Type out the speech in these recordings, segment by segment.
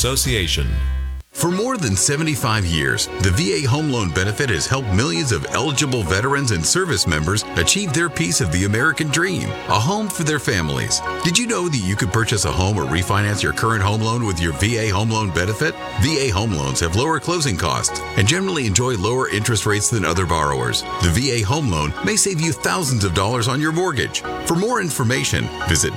Association. For more than 75 years, the VA Home Loan Benefit has helped millions of eligible veterans and service members achieve their piece of the American dream, a home for their families. Did you know that you could purchase a home or refinance your current home loan with your VA Home Loan Benefit? VA home loans have lower closing costs and generally enjoy lower interest rates than other borrowers. The VA Home Loan may save you thousands of dollars on your mortgage. For more information, visit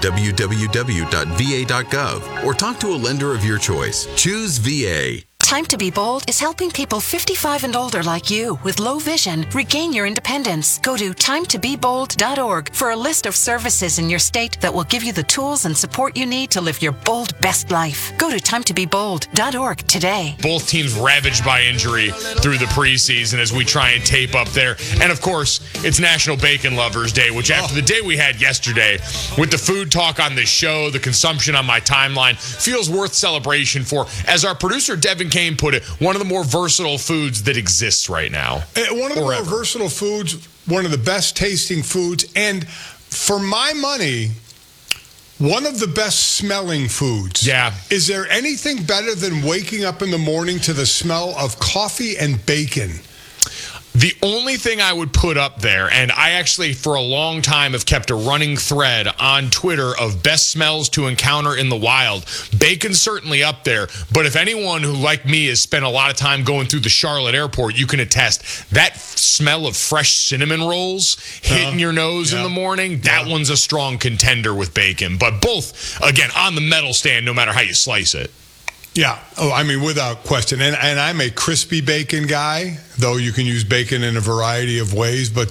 www.va.gov or talk to a lender of your choice. Choose VA. Time to Be Bold is helping people 55 and older like you with low vision regain your independence. Go to timetobebold.org for a list of services in your state that will give you the tools and support you need to live your bold best life. Go to timetobebold.org today. Both teams ravaged by injury through the preseason as we try and tape up there. And of course, it's National Bacon Lovers Day, which after the day we had yesterday, with the food talk on this show, the consumption on my timeline, feels worth celebration for. As our producer Devin Kane put it, one of the more versatile foods that exists right now. One of the more versatile foods, one of the best tasting foods, and for my money, one of the best smelling foods. Yeah. Is there anything better than waking up in the morning to the smell of coffee and bacon? The only thing I would put up there, and I actually for a long time have kept a running thread on Twitter of best smells to encounter in the wild. Bacon's certainly up there, but if anyone who, like me, has spent a lot of time going through the Charlotte airport, you can attest that smell of fresh cinnamon rolls hitting your nose in the morning, that one's a strong contender with bacon. But both, again, on the metal stand, no matter how you slice it. Yeah. Oh, I mean, without question. And I'm a crispy bacon guy, though you can use bacon in a variety of ways. But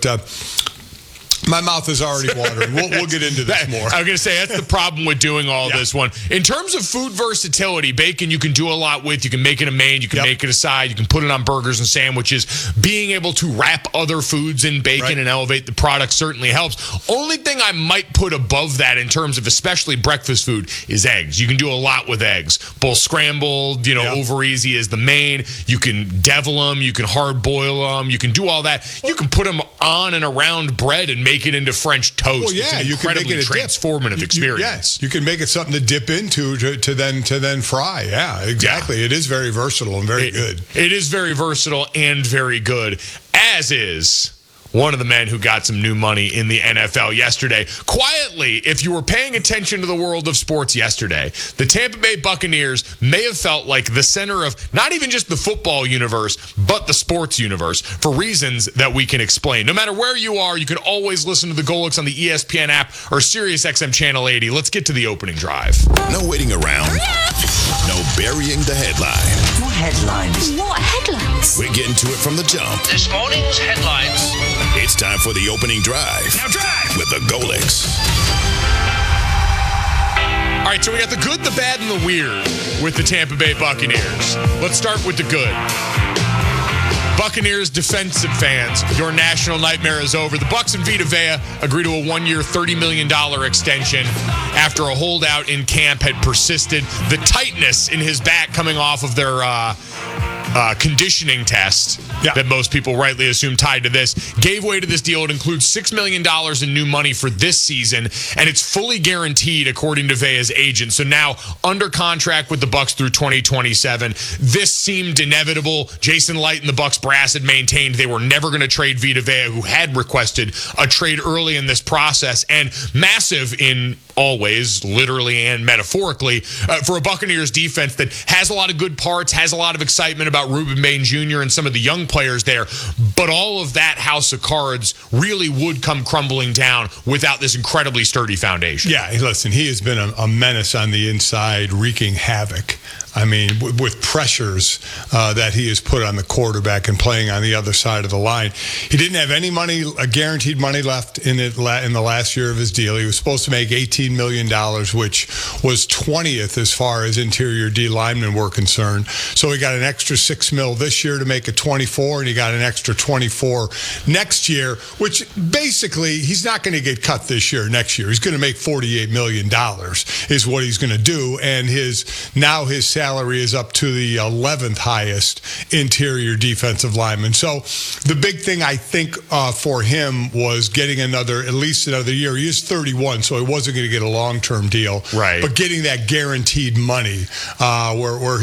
my mouth is already watering. We'll get into this more. I was going to say, that's the problem with doing all this one. In terms of food versatility, bacon you can do a lot with. You can make it a main. You can make it a side. You can put it on burgers and sandwiches. Being able to wrap other foods in bacon and elevate the product certainly helps. Only thing I might put above that in terms of especially breakfast food is eggs. You can do a lot with eggs. Both scrambled, over easy as the main. You can devil them. You can hard boil them. You can do all that. You can put them on and around bread and make it into French toast. Well, yeah, it's an you can make it a transformative experience. Yes, you can make it something to dip into to then fry. Yeah, exactly. Yeah. It is very versatile and very good. It is very versatile and very good, as is one of the men who got some new money in the NFL yesterday. Quietly, if you were paying attention to the world of sports yesterday, the Tampa Bay Buccaneers may have felt like the center of not even just the football universe, but the sports universe for reasons that we can explain. No matter where you are, you can always listen to the Golix on the ESPN app or SiriusXM Channel 80. Let's get to the opening drive. No waiting around. No burying the headline. What headlines? What headlines? We're getting to it from the jump. This morning's headlines. It's time for the opening drive. Now drive! With the Golix. All right, so we got the good, the bad, and the weird with the Tampa Bay Buccaneers. Let's start with the good. Buccaneers defensive fans, your national nightmare is over. The Bucs and Vita Vea agreed to a one-year, $30 million extension after a holdout in camp had persisted. The tightness in his back coming off of their conditioning test that most people rightly assume tied to this gave way to this deal. It includes $6 million in new money for this season, and it's fully guaranteed according to Vea's agent. So now under contract with the Bucs through 2027. This seemed inevitable. Jason Light and the Bucs brass had maintained they were never going to trade Vita Vea, who had requested a trade early in this process, and massive in all ways, literally and metaphorically, for a Buccaneers defense that has a lot of good parts, has a lot of excitement about Ruben Bain Jr. and some of the young players there, but all of that house of cards really would come crumbling down without this incredibly sturdy foundation. Yeah, listen, he has been a menace on the inside, wreaking havoc. I mean, with pressures that he has put on the quarterback and playing on the other side of the line. He didn't have any money, guaranteed money left in the last year of his deal. He was supposed to make $18 million, which was 20th as far as interior D linemen were concerned. So he got an extra $6 million this year to make it 24, and he got an extra 24 next year, which basically he's not going to get cut this year. Next year, he's going to make $48 million is what he's going to do, and his salary is up to the 11th highest interior defensive lineman. So the big thing I think for him was getting at least another year. He is 31, so he wasn't going to get a long-term deal. Right. But getting that guaranteed money where